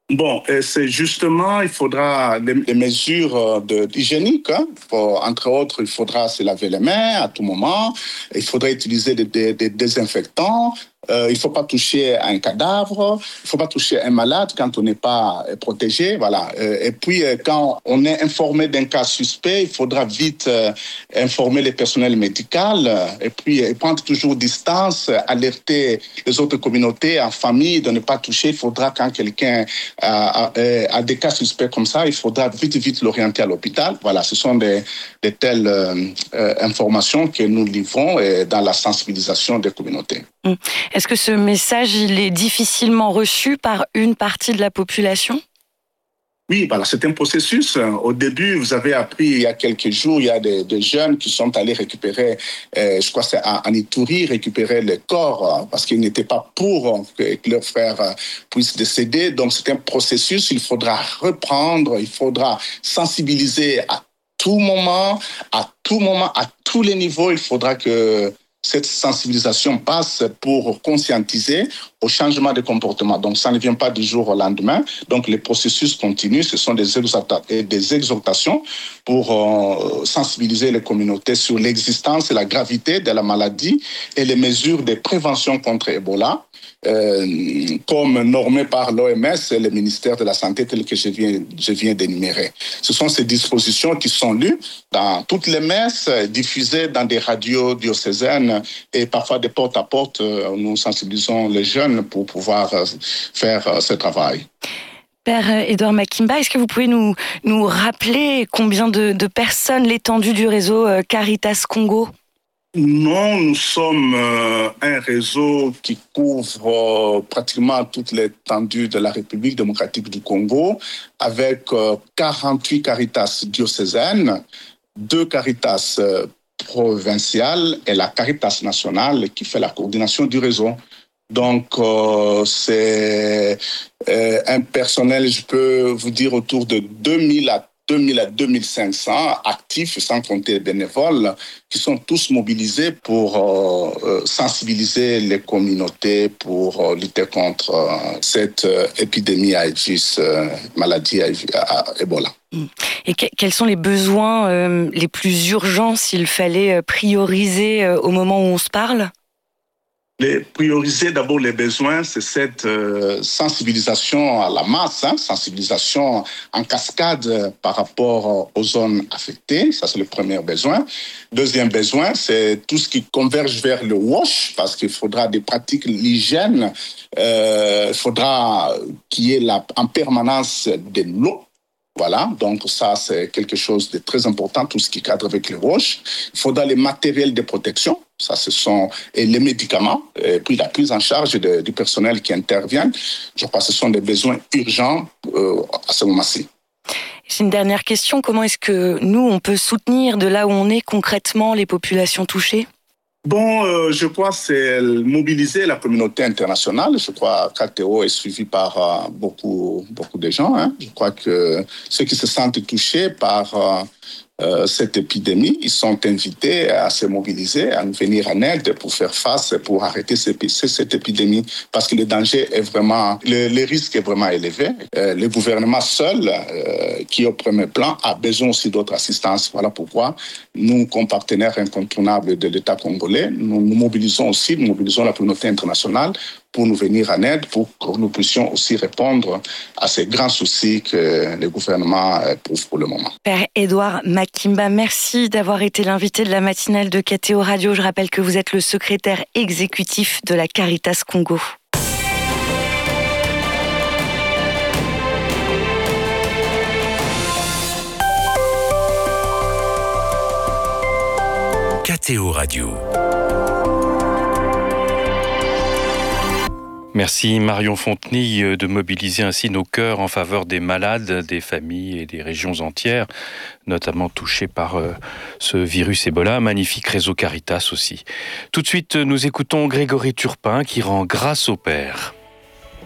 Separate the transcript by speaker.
Speaker 1: Bon, c'est justement, il faudra les mesures hygiéniques. Hein. Entre autres, il faudra se laver les mains à tout moment. Il faudra utiliser des désinfectants. Il ne faut pas toucher à un cadavre. Il ne faut pas toucher à un malade quand on n'est pas protégé. Voilà. Et puis, quand on est informé d'un cas suspect, il faudra vite informer le personnel médical. Et puis, prendre toujours distance, alerter les autres communautés, en famille, de ne pas toucher. Il faudra, quand quelqu'un à des cas suspects comme ça, il faudra vite l'orienter à l'hôpital. Voilà, ce sont des telles informations que nous livrons dans la sensibilisation des communautés.
Speaker 2: Est-ce que ce message, il est difficilement reçu par une partie de la population ?
Speaker 1: Oui, voilà, c'est un processus. Au début, vous avez appris il y a quelques jours, il y a des jeunes qui sont allés récupérer, je crois que c'est en Ituri, récupérer le corps parce qu'ils n'étaient pas pour que leur frère puisse décéder. Donc, c'est un processus. Il faudra reprendre, il faudra sensibiliser à tout moment, à tous les niveaux. Il faudra que cette sensibilisation passe pour conscientiser au changement de comportement. Donc, ça ne vient pas du jour au lendemain. Donc, les processus continuent. Ce sont des exhortations pour sensibiliser les communautés sur l'existence et la gravité de la maladie et les mesures de prévention contre Ebola. Comme normé par l'OMS et le ministère de la Santé tel que je viens d'énumérer. Ce sont ces dispositions qui sont lues dans toutes les messes, diffusées dans des radios diocésaines et parfois de porte à porte. Nous sensibilisons les jeunes pour pouvoir faire ce travail.
Speaker 2: Père Edouard Makimba, est-ce que vous pouvez nous rappeler combien de personnes, l'étendue du réseau Caritas Congo ?
Speaker 1: Non, nous sommes un réseau qui couvre pratiquement toute l'étendue de la République démocratique du Congo, avec 48 Caritas diocésaines, 2 Caritas provinciales et la Caritas nationale qui fait la coordination du réseau. Donc, c'est un personnel, je peux vous dire, autour de 2000 à 2500 actifs, sans compter les bénévoles, qui sont tous mobilisés pour sensibiliser les communautés pour lutter contre cette épidémie AIDS, maladie à Ebola.
Speaker 2: Et quels sont les besoins les plus urgents s'il fallait prioriser au moment où on se parle ?
Speaker 1: Prioriser d'abord les besoins, c'est cette sensibilisation à la masse, sensibilisation en cascade par rapport aux zones affectées. Ça, c'est le premier besoin. Deuxième besoin, c'est tout ce qui converge vers le WASH, parce qu'il faudra des pratiques d'hygiène. Il faudra qu'il y ait en permanence de l'eau. Voilà, donc ça, c'est quelque chose de très important, tout ce qui cadre avec les roches. Il faudra les matériels de protection, ça, ce sont les médicaments, et puis la prise en charge du personnel qui intervient. Je crois que ce sont des besoins urgents à ce moment-ci.
Speaker 2: C'est une dernière question. Comment est-ce que nous, on peut soutenir de là où on est concrètement les populations touchées ?
Speaker 1: Bon, je crois que c'est mobiliser la communauté internationale. Je crois que KTO est suivi par beaucoup de gens. Je crois que ceux qui se sentent touchés par cette épidémie, ils sont invités à se mobiliser, à nous venir en aide pour faire face, pour arrêter cette épidémie, parce que le danger est vraiment, le risque est vraiment élevé. Le gouvernement seul, qui est au premier plan, a besoin aussi d'autres assistances. Voilà pourquoi nous, comme partenaires incontournables de l'État congolais, nous mobilisons la communauté internationale pour nous venir en aide, pour que nous puissions aussi répondre à ces grands soucis que le gouvernement éprouve pour le moment.
Speaker 2: Père Edouard Makimba, merci d'avoir été l'invité de la matinale de KTO Radio. Je rappelle que vous êtes le secrétaire exécutif de la Caritas Congo.
Speaker 3: KTO Radio. Merci Marion Fontenille de mobiliser ainsi nos cœurs en faveur des malades, des familles et des régions entières, notamment touchées par ce virus Ebola. Magnifique réseau Caritas aussi. Tout de suite, nous écoutons Grégory Turpin qui rend grâce au Père.